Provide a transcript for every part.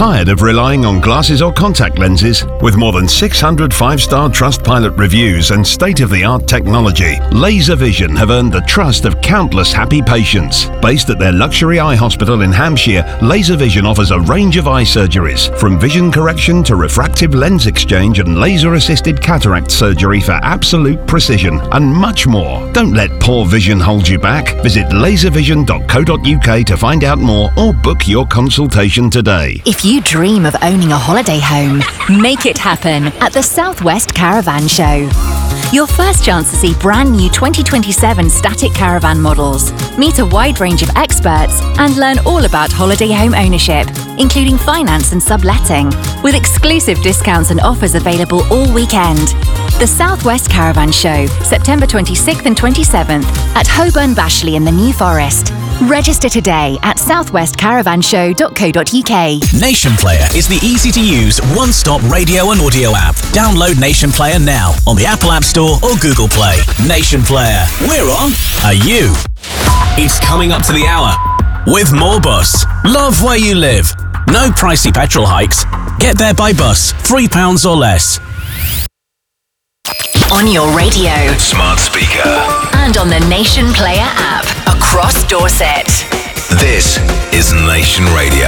Tired of relying on glasses or contact lenses? With more than 600 five-star Trustpilot reviews and state-of-the-art technology, Laser Vision have earned the trust of countless happy patients. Based at their luxury eye hospital in Hampshire, Laser Vision offers a range of eye surgeries, from vision correction to refractive lens exchange and laser-assisted cataract surgery for absolute precision, and much more. Don't let poor vision hold you back. Visit laservision.co.uk to find out more or book your consultation today. If you dream of owning a holiday home, make it happen at the Southwest Caravan Show. Your first chance to see brand new 2027 static caravan models, meet a wide range of experts and learn all about holiday home ownership, including finance and subletting, with exclusive discounts and offers available all weekend. The Southwest Caravan Show, September 26th and 27th at Holborn Bashley in the New Forest. Register today at southwestcaravanshow.co.uk. Nation Player is the easy-to-use one-stop radio and audio app. Download Nation Player now on the Apple App Store or Google Play. Nation Player. We're on. Are you? It's coming up to the hour with more bus. Love where you live. No pricey petrol hikes. Get there by bus. £3 or less. On your radio, smart speaker, and on the Nation Player app across Dorset. This is Nation Radio.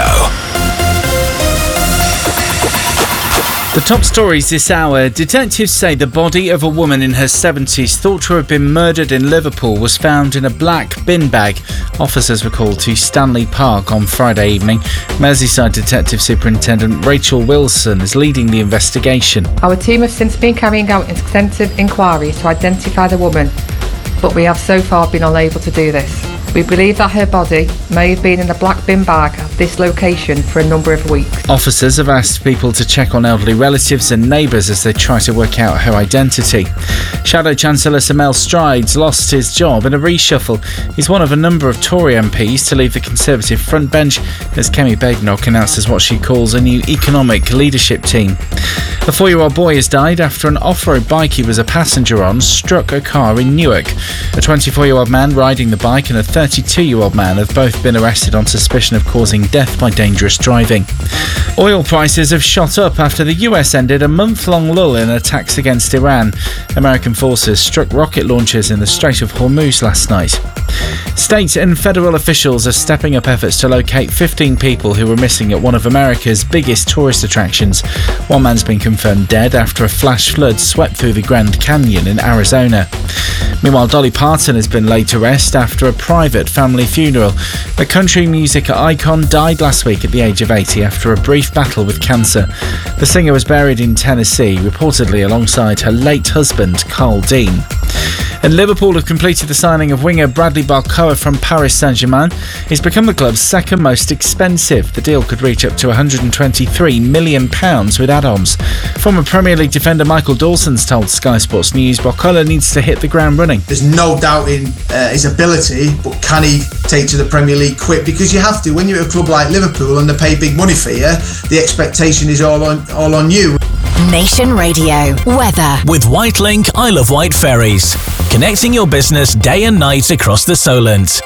The top stories this hour. Detectives say the body of a woman in her 70s thought to have been murdered in Liverpool was found in a black bin bag. Officers were called to Stanley Park on Friday evening. Merseyside Detective Superintendent Rachel Wilson is leading the investigation. Our team have since been carrying out extensive inquiries to identify the woman, but we have so far been unable to do this. We believe that her body may have been in a black bin bag at this location for a number of weeks. Officers have asked people to check on elderly relatives and neighbours as they try to work out her identity. Shadow Chancellor Sir Mel Strides lost his job in a reshuffle. He's one of a number of Tory MPs to leave the Conservative front bench as Kemi Badenoch announces what she calls a new economic leadership team. A 4-year-old boy has died after an off-road bike he was a passenger on struck a car in Newark. A 24-year-old man riding the bike and a 32-year-old man have both been arrested on suspicion of causing death by dangerous driving. Oil prices have shot up after the US ended a month-long lull in attacks against Iran. American forces struck rocket launchers in the Strait of Hormuz last night. State and federal officials are stepping up efforts to locate 15 people who were missing at one of America's biggest tourist attractions. One man's been confirmed dead after a flash flood swept through the Grand Canyon in Arizona. Meanwhile, Dolly Parton has been laid to rest after a private family funeral. The country music icon died last week at the age of 80 after a brief battle with cancer. The singer was buried in Tennessee, reportedly alongside her late husband, Carl Dean. And Liverpool have completed the signing of winger Bradley Barcoa from Paris Saint-Germain. He's become the club's second most expensive. The deal could reach up to £123 million with add-ons. Former Premier League defender Michael Dawson's told Sky Sports News Barcola needs to hit the ground running. There's no doubt in his ability, but can he take to the Premier League quick? Because you have to. When you're at a club like Liverpool and they pay big money for you, the expectation is all on you. Nation Radio weather with Whitelink I Love White Ferries, connecting your business day and night across the Solent.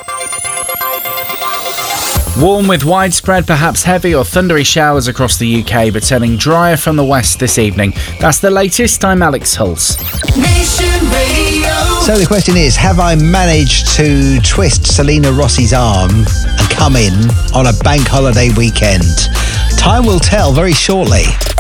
Warm with widespread, perhaps heavy or thundery showers across the UK, but turning drier from the west this evening. That's the latest. I'm Alex Hulse. Nation Radio. So the question is, have I managed to twist Selena Rossi's arm and come in on a bank holiday weekend? Time will tell very shortly.